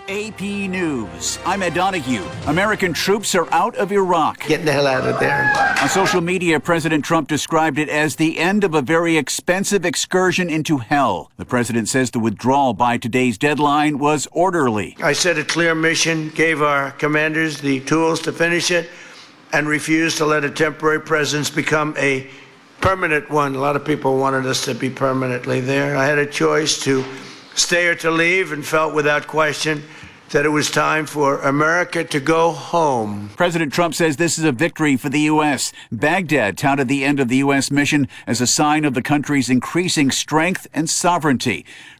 AP News. I'm Ed Donahue. American troops are out of Iraq. Getting the hell out of there. On social media, President Trump described it as the end of a very expensive excursion into hell. The president says the withdrawal by today's deadline was orderly. I set a clear mission, gave our commanders the tools to finish it, and refused to let a temporary presence become a permanent one. A lot of people wanted us to be permanently there. I had a choice to stay or to leave, and felt without question that it was time for America to go home. President Trump says this is a victory for the U.S. Baghdad touted the end of the U.S. mission as a sign of the country's increasing strength and sovereignty.